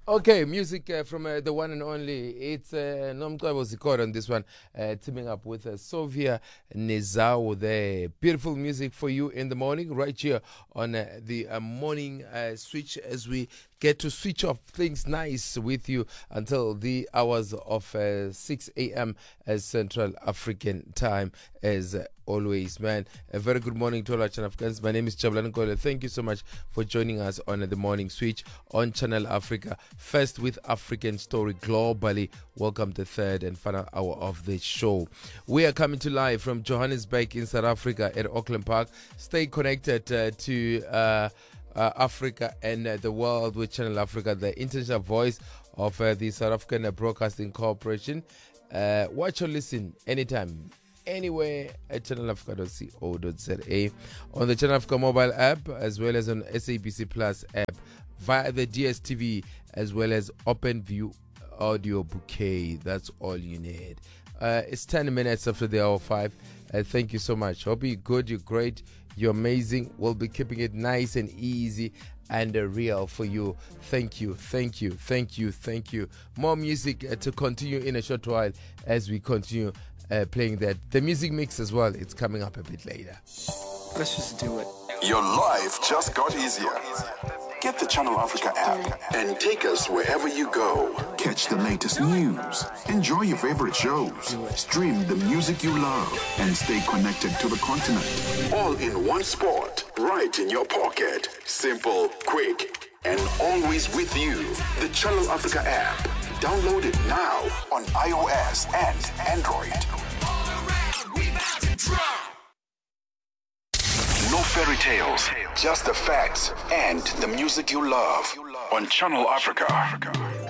Okay, music from the one and only. It's Nomcebo Zikora on this one, teaming up with Sofia Nezau there. Beautiful music for you in the morning, right here on the morning switch as we get to switch off things nice with you until the hours of 6 a.m. as Central African time as always, man. A very good morning to all our Channel Africans. My name is Jabulani Kole. Thank you so much for joining us on the morning switch on Channel Africa. First with African story globally. Welcome to the third and final hour of the show. We are coming to live from Johannesburg in South Africa at Auckland Park. Stay connected to Africa and the world with Channel Africa, the international voice of the South African Broadcasting Corporation. Watch or listen anytime, anywhere at channelafrica.co.za, on the Channel Africa mobile app, as well as on SABC Plus app, via the DSTV, as well as OpenView audio bouquet. That's all you need. It's 10 minutes after the hour 5. Thank you so much. Hope you're good, you're great, you're amazing. We'll be keeping it nice and easy and real for you. Thank you, thank you, thank you, thank you. More music to continue in a short while as we continue playing that. The music mix as well, it's coming up a bit later. Let's just do it. Your life just got easier. Get the Channel Africa app and take us wherever you go. Catch the latest news, enjoy your favorite shows, stream the music you love, and stay connected to the continent. All in one spot, right in your pocket. Simple, quick, and always with you. The Channel Africa app. Download it now on iOS and Android. No fairy tales, just the facts and the music you love on Channel Africa.